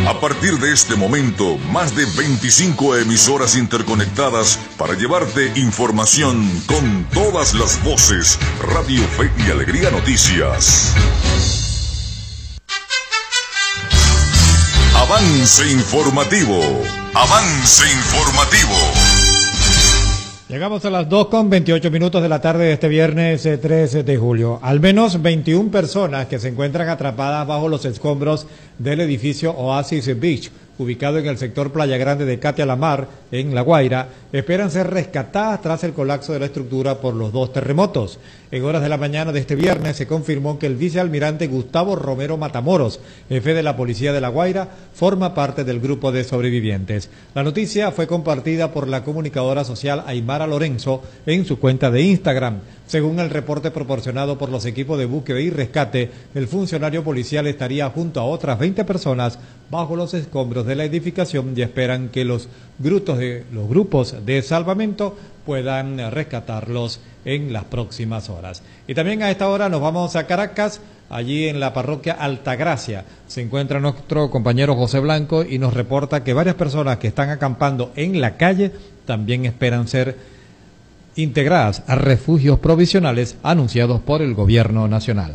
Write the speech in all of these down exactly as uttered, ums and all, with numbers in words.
A partir de este momento, más de veinticinco emisoras interconectadas para llevarte información con todas las voces. Radio Fe y Alegría Noticias. Avance informativo. Avance informativo. Llegamos a las dos con veintiocho minutos de la tarde de este viernes trece de julio. Al menos veintiuna personas que se encuentran atrapadas bajo los escombros del edificio Oasis Beach, ubicado en el sector Playa Grande de Catia La Mar, en La Guaira, esperan ser rescatadas tras el colapso de la estructura por los dos terremotos. En horas de la mañana de este viernes se confirmó que el vicealmirante Gustavo Romero Matamoros, jefe de la Policía de La Guaira, forma parte del grupo de sobrevivientes. La noticia fue compartida por la comunicadora social Aymara Lorenzo en su cuenta de Instagram. Según el reporte proporcionado por los equipos de búsqueda y rescate, el funcionario policial estaría junto a otras veinte personas bajo los escombros de la edificación y esperan que los grupos de, los grupos de salvamento puedan rescatarlos en las próximas horas. Y también a esta hora nos vamos a Caracas. Allí en la parroquia Altagracia se encuentra nuestro compañero José Blanco y nos reporta que varias personas que están acampando en la calle también esperan ser integradas a refugios provisionales anunciados por el gobierno nacional.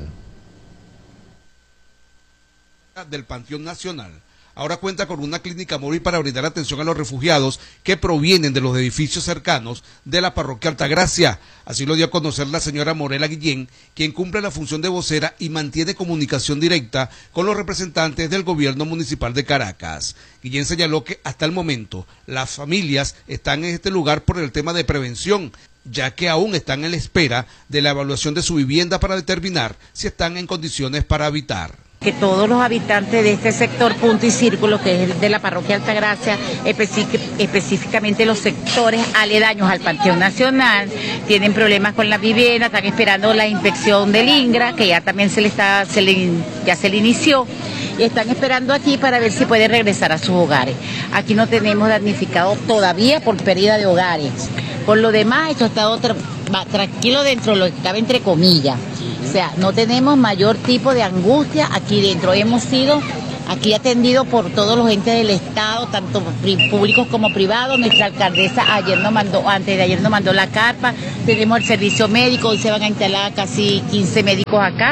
Del Panteón Nacional ahora cuenta con una clínica móvil para brindar atención a los refugiados que provienen de los edificios cercanos de la parroquia Altagracia. Así lo dio a conocer la señora Morela Guillén, quien cumple la función de vocera y mantiene comunicación directa con los representantes del gobierno municipal de Caracas. Guillén señaló que hasta el momento las familias están en este lugar por el tema de prevención, ya que aún están en la espera de la evaluación de su vivienda para determinar si están en condiciones para habitar. Que todos los habitantes de este sector Punto y Círculo, que es de la parroquia Altagracia, específicamente los sectores aledaños al Panteón Nacional, tienen problemas con la vivienda, están esperando la inspección del INGRA, que ya también se le está, se le, ya se le inició, y están esperando aquí para ver si pueden regresar a sus hogares. Aquí no tenemos damnificado todavía por pérdida de hogares. Por lo demás, esto ha estado tra tranquilo dentro de lo que cabe entre comillas. O sea, no tenemos mayor tipo de angustia aquí dentro. Hemos sido aquí atendidos por todos los entes del Estado, tanto públicos como privados. Nuestra alcaldesa ayer nos mandó, antes de ayer nos mandó la carpa. Tenemos el servicio médico, hoy se van a instalar casi quince médicos acá.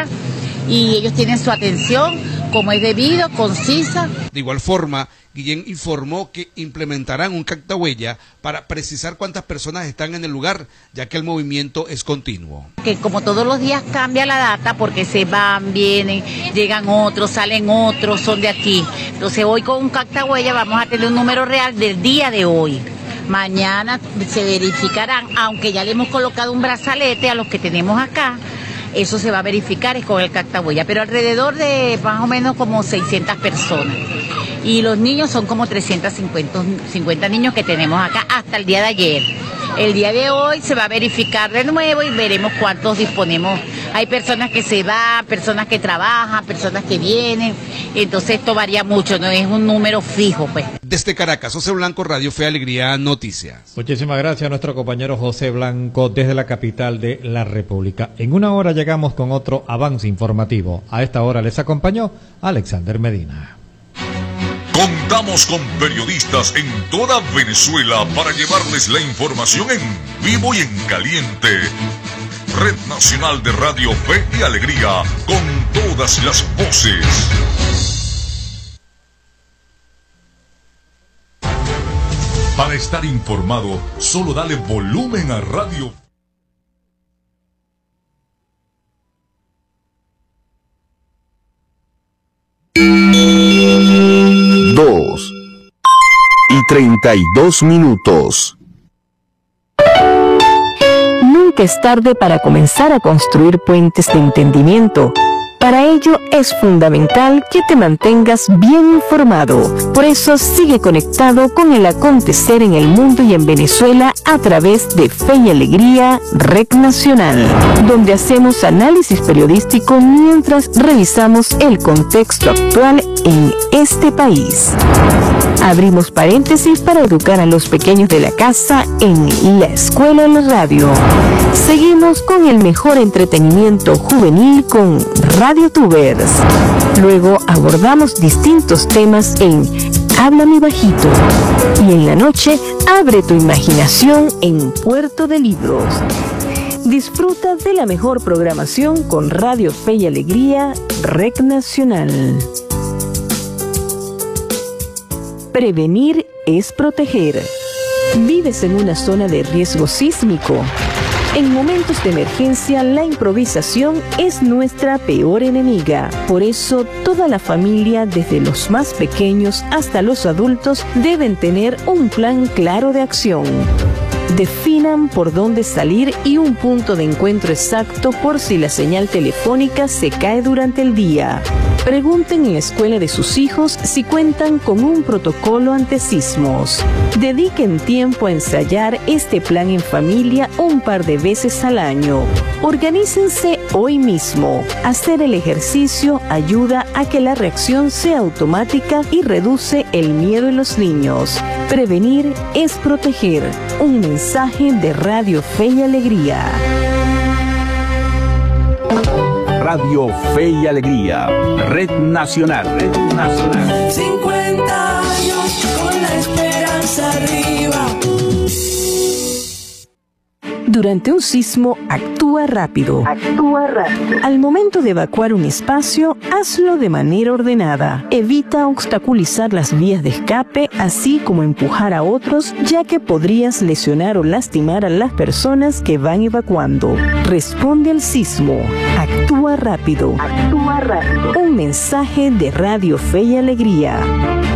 Y ellos tienen su atención como es debido, concisa. De igual forma, Guillén informó que implementarán un cactahuella para precisar cuántas personas están en el lugar, ya que el movimiento es continuo. Que como todos los días cambia la data porque se van, vienen, llegan otros, salen otros, son de aquí. Entonces hoy con un cactahuella vamos a tener un número real del día de hoy. Mañana se verificarán, aunque ya le hemos colocado un brazalete a los que tenemos acá. Eso se va a verificar es con el cactahuella, pero alrededor de más o menos como seiscientas personas. Y los niños son como trescientos cincuenta niños que tenemos acá hasta el día de ayer. El día de hoy se va a verificar de nuevo y veremos cuántos disponemos. Hay personas que se van, personas que trabajan, personas que vienen. Entonces esto varía mucho, no es un número fijo, pues. Desde Caracas, José Blanco, Radio Fe Alegría Noticias. Muchísimas gracias a nuestro compañero José Blanco desde la capital de la República. En una hora llegamos con otro avance informativo. A esta hora les acompañó Alexander Medina. Contamos con periodistas en toda Venezuela para llevarles la información en vivo y en caliente. Red Nacional de Radio Fe y Alegría, con todas las voces. Para estar informado, solo dale volumen a Radio. Dos y treinta y dos minutos. Nunca es tarde para comenzar a construir puentes de entendimiento. Para ello es fundamental que te mantengas bien informado. Por eso sigue conectado con el acontecer en el mundo y en Venezuela a través de Fe y Alegría, Red Nacional, donde hacemos análisis periodístico mientras revisamos el contexto actual en este país. Abrimos paréntesis para educar a los pequeños de la casa en La Escuela en la Radio. Seguimos con el mejor entretenimiento juvenil con Radio Tubers. Luego abordamos distintos temas en Háblame Bajito. Y en la noche, abre tu imaginación en Puerto de Libros. Disfruta de la mejor programación con Radio Fe y Alegría, Rec Nacional. Prevenir es proteger. ¿Vives en una zona de riesgo sísmico? En momentos de emergencia, la improvisación es nuestra peor enemiga. Por eso, toda la familia, desde los más pequeños hasta los adultos, deben tener un plan claro de acción. Definan por dónde salir y un punto de encuentro exacto por si la señal telefónica se cae durante el día. Pregunten en la escuela de sus hijos si cuentan con un protocolo ante sismos. Dediquen tiempo a ensayar este plan en familia un par de veces al año. Organícense hoy mismo. Hacer el ejercicio ayuda a que la reacción sea automática y reduce el miedo en los niños. Prevenir es proteger. Un mensaje de Radio Fe y Alegría. Radio Fe y Alegría, Red Nacional, Red Nacional. cincuenta años con la esperanza arriba. Durante un sismo, actúa rápido. Actúa rápido. Al momento de evacuar un espacio, hazlo de manera ordenada. Evita obstaculizar las vías de escape, así como empujar a otros, ya que podrías lesionar o lastimar a las personas que van evacuando. Responde al sismo. Actúa rápido. Actúa rápido. Un mensaje de Radio Fe y Alegría.